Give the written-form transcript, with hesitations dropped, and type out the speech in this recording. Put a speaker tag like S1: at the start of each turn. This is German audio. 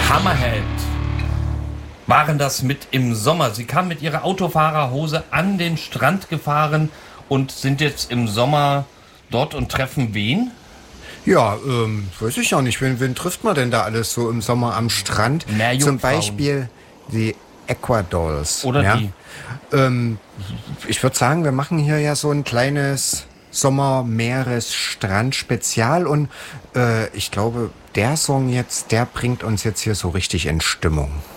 S1: Hammerhead waren das mit im Sommer. Sie kamen mit ihrer Autofahrerhose an den Strand gefahren und sind jetzt im Sommer dort und treffen wen?
S2: Ja, weiß ich auch nicht. Wen trifft man denn da alles so im Sommer am Strand?
S1: Mehr
S2: Zum
S1: Jungfrauen.
S2: Beispiel die Aquadolls.
S1: Oder
S2: ja?
S1: die.
S2: Ich würde sagen, wir machen hier ja so ein kleines Sommer-Meeres-Strand-Spezial und ich glaube, der Song jetzt, der bringt uns jetzt hier so richtig in Stimmung.